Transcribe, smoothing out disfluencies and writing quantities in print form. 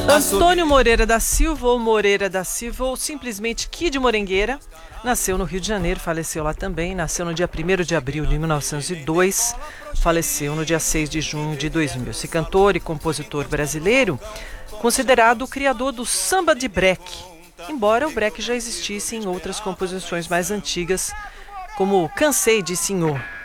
Antônio Moreira da Silva, ou Moreira da Silva, ou simplesmente Kid Morengueira, nasceu no Rio de Janeiro, faleceu lá também, nasceu no dia 1º de abril de 1902, faleceu no dia 6 de junho de 2000. Esse cantor e compositor brasileiro, considerado o criador do samba de breque, embora o breque já existisse em outras composições mais antigas, como Cansei de Senhor.